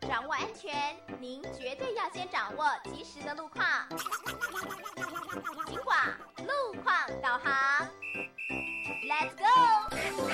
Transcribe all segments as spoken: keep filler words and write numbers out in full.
掌握安全，您绝对要先掌握及时的路况。警广路况导航 ，Let's go！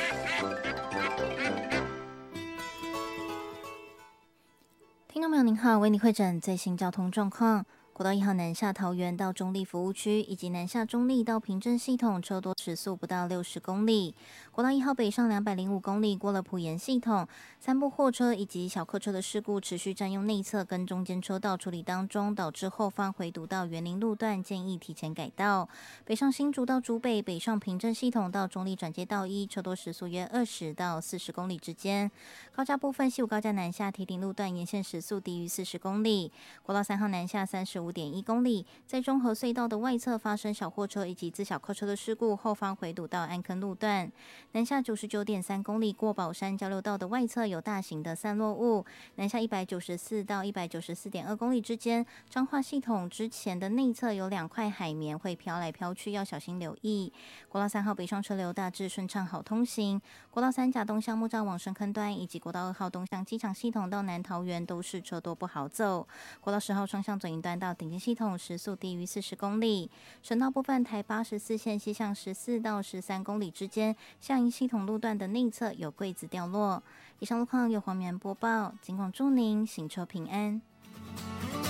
听众朋友您好，为你会诊最新交通状况。国道一号南下桃园到中立服务区，以及南下中立到平镇系统，车多时速不到六十公里。国道一号北上两百零五公里，过了埔盐系统，三部货车以及小客车的事故持续占用内侧跟中间车道处理当中，导致后方回堵到园林路段，建议提前改道。北上新竹到竹北，北上平镇系统到中立转接道一，车多时速约二十到四十公里之间。高架部分，西武高架南下提顶路段沿线时速低于四十公里。国道三号南下三十五点一公里，在中和隧道的外侧发生小货车以及自小客车的事故，后方回堵到安坑路段。南下九十九点三公里，过宝山交流道的外侧有大型的散落物。南下一百九十四到一百九十四点二公里之间，彰化系统之前的内侧有两块海绵会飘来飘去，要小心留意。国道三号北上车流大致顺畅好通行。国道三甲东向木栅往深坑端以及国道二号东向机场系统到南桃园都是车多不好走。国道十号双向左营端到顶尖系统时速低于四十公里。省道部分，台八十四线西向十四到十三公里之间，向营系统路段的内侧有柜子掉落。以上路况由黄棉播报，尽管祝您行车平安。